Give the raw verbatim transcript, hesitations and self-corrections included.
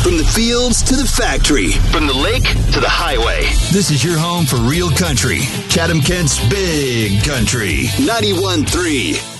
From the fields to the factory, from the lake to the highway. This is your home for real country. Chatham Kent's Big Country. ninety-one point three